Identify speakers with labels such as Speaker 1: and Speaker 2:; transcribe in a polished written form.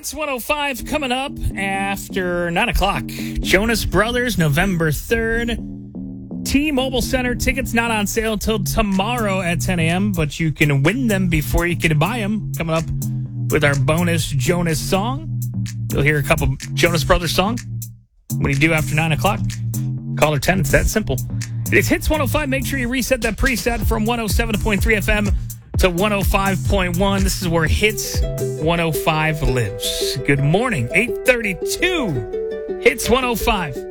Speaker 1: Hits 105 coming up after 9 o'clock. Jonas Brothers, November 3rd. T-Mobile Center tickets not on sale till tomorrow at 10 a.m., but you can win them before you can buy them. Coming up with our bonus Jonas song. You'll hear a couple Jonas Brothers songs when you do after 9 o'clock. Caller 10, it's that simple. It's Hits 105. Make sure you reset that preset from 107.3 FM to 105.1. This is where Hits 105 lives. Good morning, 8:32. Hits 105.